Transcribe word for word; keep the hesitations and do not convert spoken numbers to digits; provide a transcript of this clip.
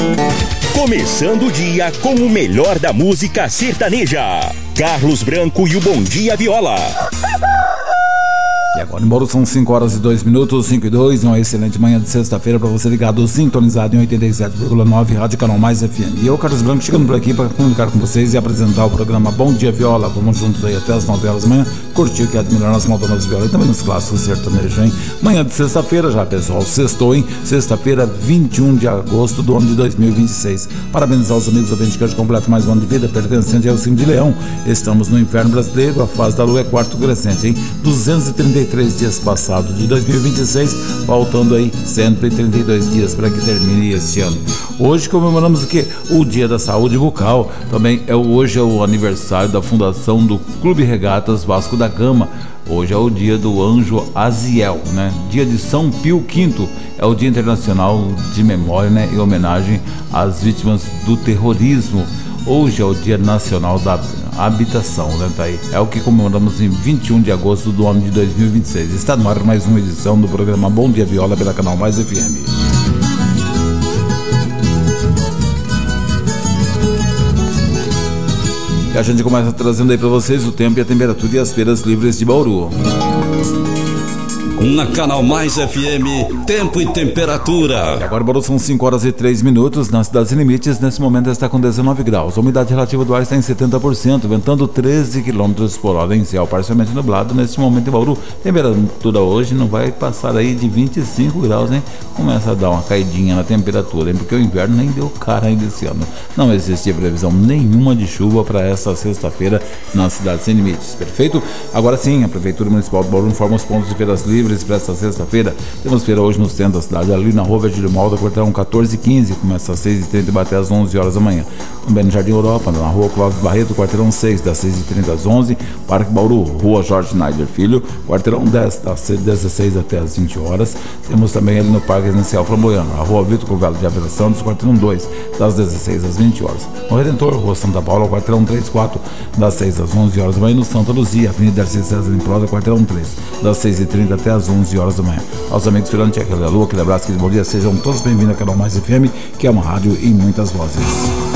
Começando o dia com o melhor da música sertaneja. Carlos Branco e o Bom Dia Viola. E agora, embora são cinco horas e dois minutos, cinco e dois, uma excelente manhã de sexta-feira para você ligado, sintonizado em oitenta e sete vírgula nove, Rádio Canal Mais F M. E eu, Carlos Branco, chegando por aqui para comunicar com vocês e apresentar o programa Bom Dia Viola. Vamos juntos aí até as nove horas da manhã, curtir o que é de melhor nas maldonas de viola e também nos clássicos sertanejos, hein? Manhã de sexta-feira já, pessoal, sextou, hein? Sexta-feira, vinte e um de agosto do ano de dois mil e vinte e seis. Parabenizar os amigos ouvintes que hoje completam mais um ano de vida, pertencente ao signo de Leão. Estamos no inverno brasileiro, a fase da lua é quarto crescente, hein? duzentos e trinta e três dias passados de dois mil e vinte e seis, faltando aí cento e trinta e dois dias para que termine este ano. Hoje comemoramos o que? O Dia da Saúde Bucal. Também é hoje é o aniversário da fundação do Clube Regatas Vasco da Gama. Hoje é o dia do Anjo Aziel, né? Dia de São Pio Quinto, é o Dia Internacional de Memória, né? E homenagem às vítimas do terrorismo. Hoje é o Dia Nacional da Habitação, né? Tá aí. É o que comemoramos em vinte e um de agosto do ano de dois mil e vinte e seis. Está no ar mais uma edição do programa Bom Dia Viola pela Canal Mais F M. E a gente começa trazendo aí para vocês o tempo e a temperatura e as feiras livres de Bauru. Na Canal Mais F M, tempo e temperatura. E agora, Bauru, são cinco horas e três minutos. Na Cidade Sem Limites, nesse momento está com dezenove graus. A umidade relativa do ar está em setenta por cento, ventando treze quilômetros por hora em céu parcialmente nublado. Neste momento em Bauru, temperatura hoje não vai passar aí de vinte e cinco graus, hein? Começa a dar uma caidinha na temperatura, hein? Porque o inverno nem deu cara ainda esse ano. Não existia previsão nenhuma de chuva para essa sexta-feira na Cidade Sem Limites. Perfeito? Agora sim, a Prefeitura Municipal de Bauru informa os pontos de feiras livres para essa sexta-feira. Temos feira hoje no centro da cidade, ali na rua Virgílio Malda, quarteirão quatorze e quinze, começa às seis e trinta e vai até às onze horas da manhã. Também no Jardim Europa, na rua Clóvis Barreto, quarteirão seis, das seis e trinta às onze. Parque Bauru, rua Jorge Schneider Filho, quarteirão dez, das dezesseis até às vinte horas. Temos também ali no Parque Residencial Flamboyano, a rua Vitor Covello de Averação, dos quarteirão dois, das dezesseis às vinte horas. No Redentor, rua Santa Paula, quarteirão três e quatro, das seis às onze horas da manhã. No Santa Luzia, Avenida Darcy César em Prosa, quarteirão três, das seis e trinta até às onze horas da manhã. Aos amigos Fernando Tcheca da Lua, aquele abraço, aquele bom dia, sejam todos bem-vindos ao Canal Mais F M, que é uma rádio em muitas vozes.